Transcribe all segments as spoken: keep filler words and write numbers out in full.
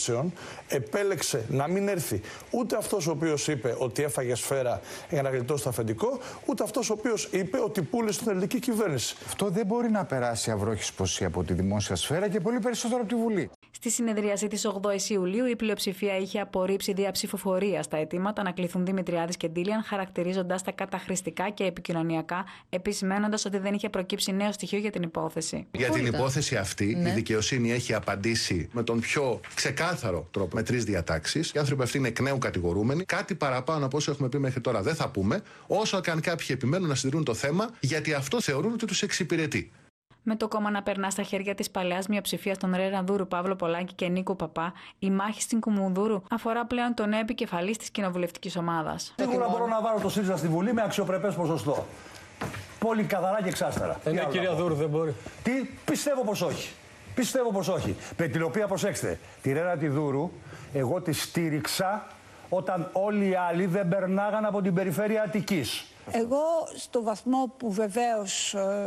απόψεων επέλεξε να μην έρθει ούτε αυτός ο οποίος είπε ότι έφαγε σφαίρα για να γλιτώσει το αφεντικό, ούτε αυτός ο οποίος είπε ότι πούλησε την ελληνική κυβέρνηση. Αυτό δεν μπορεί να περάσει αυρόχισποσή από τη δημόσια σφαίρα και πολύ περισσότερο από τη Βουλή. Στη συνεδρίαση της ογδόης Ιουλίου, η πλειοψηφία είχε απορρίψει δια ψηφοφορίας τα αιτήματα να κληθούν Δημητριάδης και Ντίλιαν, χαρακτηρίζοντας τα καταχρηστικά και επικοινωνιακά, επισημένοντας ότι δεν είχε προκύψει νέο στοιχείο για την υπόθεση. Για την υπόθεση αυτή, ναι, η δικαιοσύνη έχει απαντήσει με τον πιο ξεκάθαρο τρόπο, με τρεις διατάξεις. Οι άνθρωποι αυτοί είναι εκ νέου κατηγορούμενοι. Κάτι παραπάνω από όσο έχουμε πει μέχρι τώρα δεν θα πούμε, όσο και αν κάποιοι επιμένουν να συντηρούν το θέμα, γιατί αυτό θεωρούν ότι τους εξυπηρετεί. Με το κόμμα να περνά στα χέρια της παλαιάς μειοψηφίας των Ρερανδούρου, Παύλο Πολάκη και Νίκου Παπά, η μάχη στην Κουμουνδούρου αφορά πλέον τον νέο επικεφαλής της κοινοβουλευτικής ομάδας. Σίγουρα μπορώ να βάλω το ΣΥΡΙΖΑ στη Βουλή με αξιοπρεπές ποσοστό. Πολύ καθαρά και εξάστερα. Ε, ναι, κυρία Δούρου, δεν μπορεί. Τι, πιστεύω πως όχι. Πιστεύω πως όχι. Με την οποία, προσέξτε, τη Ρένα τη Δούρου, εγώ τη στήριξα όταν όλοι οι άλλοι δεν περνάγαν από την περιφέρεια Αττικής. Εγώ στο βαθμό που βεβαίως ε,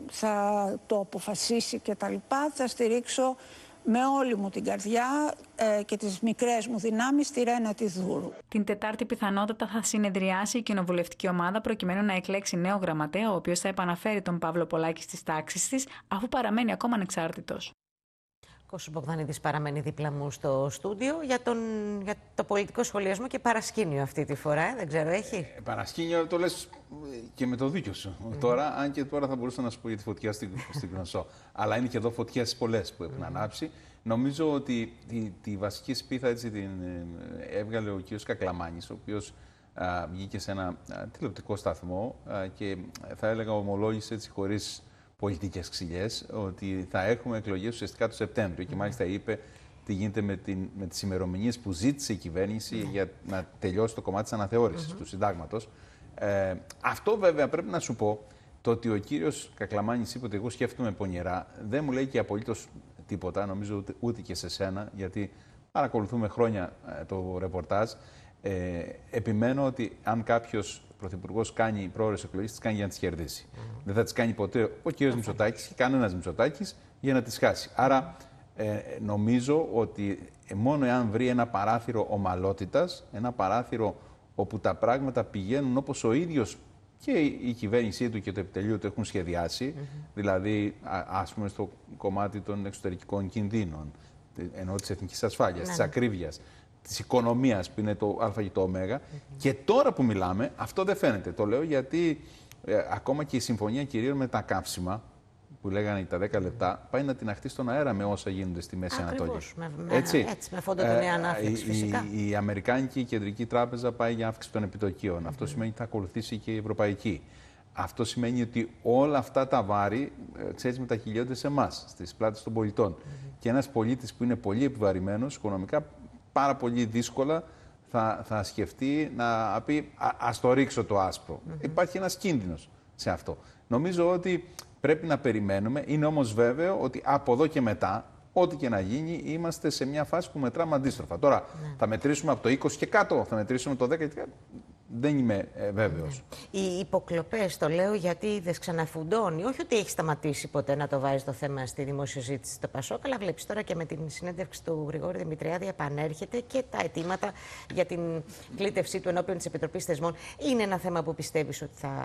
θα το αποφασίσει και τα λοιπά, θα στηρίξω με όλη μου την καρδιά ε, και τις μικρές μου δυνάμεις τη Ρένα τη Δούρου. Την Τετάρτη πιθανότατα θα συνεδριάσει η κοινοβουλευτική ομάδα προκειμένου να εκλέξει νέο γραμματέα, ο οποίος θα επαναφέρει τον Παύλο Πολάκη στις τάξεις της, αφού παραμένει ακόμα ανεξάρτητος. Κώστας Μπογδανίδης παραμένει δίπλα μου στο στούντιο για, τον, για το πολιτικό σχολιασμό και παρασκήνιο αυτή τη φορά. Ε, δεν ξέρω, έχει. Ε, παρασκήνιο το λες και με το δίκιο σου. Mm. Τώρα, αν και τώρα θα μπορούσα να σου πω για τη φωτιά στην, στην Γνωσό. Αλλά είναι και εδώ φωτιές πολλές που έχουν mm. ανάψει. Νομίζω ότι τη, τη βασική σπίθα έτσι την έβγαλε ο κ. Κακλαμάνης, ο οποίος α, βγήκε σε ένα α, τηλεοπτικό σταθμό α, και θα έλεγα ομολόγησε έτσι χωρίς πολιτικές ξυλιές, ότι θα έχουμε εκλογές ουσιαστικά το Σεπτέμβριο. Mm. Και μάλιστα είπε τι γίνεται με, την, με τις ημερομηνίες που ζήτησε η κυβέρνηση mm. για να τελειώσει το κομμάτι της αναθεώρησης mm-hmm. του συντάγματος. Ε, αυτό βέβαια πρέπει να σου πω, το ότι ο κύριος Κακλαμάνης είπε ότι εγώ σκέφτομαι πονηρά, δεν μου λέει και απολύτως τίποτα, νομίζω ούτε, ούτε και σε σένα, γιατί παρακολουθούμε χρόνια ε, το ρεπορτάζ. Ε, επιμένω ότι αν κάποιος πρωθυπουργός κάνει πρόορες εκλογές, τις κάνει για να τις κερδίσει. Mm. Δεν θα τις κάνει ποτέ ο κύριος Μητσοτάκης και κανένας Μητσοτάκης για να τις χάσει. Άρα ε, νομίζω ότι μόνο εάν βρει ένα παράθυρο ομαλότητας, ένα παράθυρο όπου τα πράγματα πηγαίνουν όπως ο ίδιος και η κυβέρνησή του και το επιτελείο του έχουν σχεδιάσει, mm-hmm. δηλαδή α, ας πούμε στο κομμάτι των εξωτερικών κινδύνων, ενώ της εθνικής ασφάλειας, mm-hmm. της ακρίβειας, της οικονομίας που είναι το α και το ω. Mm-hmm. Και τώρα που μιλάμε, αυτό δεν φαίνεται. Το λέω γιατί ε, ακόμα και η συμφωνία κυρίως με τα καύσιμα, που λέγανε τα δέκα λεπτά, πάει να την αχτεί στον αέρα με όσα γίνονται στη Μέση Ανατολή. Με, με, έτσι. έτσι, με φόντο τον νέα ανάπτυξη, φυσικά. Η, η Αμερικάνικη Κεντρική Τράπεζα πάει για αύξηση των επιτοκίων. Mm-hmm. Αυτό σημαίνει ότι θα ακολουθήσει και η Ευρωπαϊκή. Αυτό σημαίνει ότι όλα αυτά τα βάρη, ξέρεις, μετακυλιώνται σε εμάς, στις πλάτες των πολιτών. Mm-hmm. Και ένας πολίτης που είναι πολύ επιβαρημένος οικονομικά, πάρα πολύ δύσκολα θα, θα σκεφτεί να πει α, ας το ρίξω το άσπρο. Mm-hmm. Υπάρχει ένας κίνδυνος σε αυτό. Νομίζω ότι πρέπει να περιμένουμε. Είναι όμως βέβαιο ότι από εδώ και μετά, ό,τι και να γίνει, είμαστε σε μια φάση που μετράμε αντίστροφα. Τώρα, ναι. θα μετρήσουμε από το είκοσι και κάτω, θα μετρήσουμε το δέκα και κάτω. Δεν είμαι ε, βέβαιος. Ναι. Οι υποκλοπές, το λέω γιατί δεν ξαναφουντώνει. Όχι ότι έχει σταματήσει ποτέ να το βάζει το θέμα στη δημόσια συζήτηση στο Πασόκ, αλλά βλέπεις τώρα και με την συνέντευξη του Γρηγόρη Δημητριάδη επανέρχεται και τα αιτήματα για την κλήτευσή του ενώπιον της Επιτροπής Θεσμών. Είναι ένα θέμα που πιστεύεις ότι θα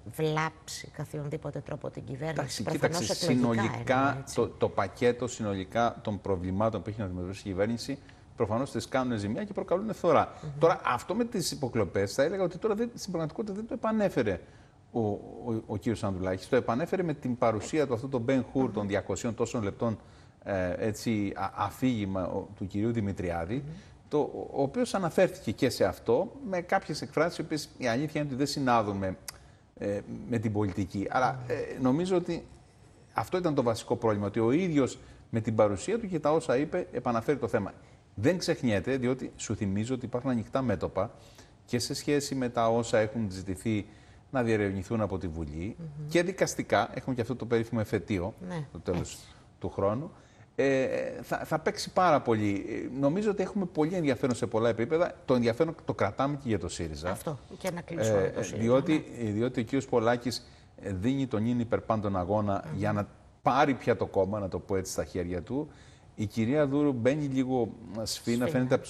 βλάψει καθιονδήποτε τρόπο την κυβέρνηση? Κοίταξε, συνολικά είναι, το, το πακέτο συνολικά των προβλημάτων που έχει να αντιμετωπίσει η κυβέρνηση προφανώς τις κάνουν ζημιά και προκαλούν φθορά. Mm-hmm. Τώρα, αυτό με τις υποκλοπές θα έλεγα ότι τώρα δεν, στην πραγματικότητα δεν το επανέφερε ο, ο, ο κ. Ανδρουλάκης. Το επανέφερε με την παρουσία του αυτού τον Ben Hur mm-hmm. των διακοσίων τόσων λεπτών ε, έτσι, α, αφήγημα ο, του κ. Δημητριάδη, mm-hmm. το, ο οποίος αναφέρθηκε και σε αυτό με κάποιες εκφράσεις, οι οποίες η αλήθεια είναι ότι δεν συνάδουν με, ε, με την πολιτική. Αλλά ε, νομίζω ότι αυτό ήταν το βασικό πρόβλημα, ότι ο ίδιος με την παρουσία του και τα όσα είπε επαναφέρει το θέμα. Δεν ξεχνιέται, διότι σου θυμίζω ότι υπάρχουν ανοιχτά μέτωπα και σε σχέση με τα όσα έχουν ζητηθεί να διερευνηθούν από τη Βουλή mm-hmm. και δικαστικά, έχουμε και αυτό το περίφημο εφετείο, ναι, το τέλος έτσι. του χρόνου, ε, θα, θα παίξει πάρα πολύ. Νομίζω ότι έχουμε πολύ ενδιαφέρον σε πολλά επίπεδα. Το ενδιαφέρον το κρατάμε και για το ΣΥΡΙΖΑ. Αυτό, και να κλείσουμε ε, το ΣΥΡΙΖΑ. Διότι, ναι. διότι ο κ. Πολάκης δίνει τον ίν υπερπάντων αγώνα mm-hmm. για να πάρει πια το κόμμα, να το πω έτσι, στα χέρια του. Η κυρία Δούρου μπαίνει λίγο σφίνα, φαίνεται από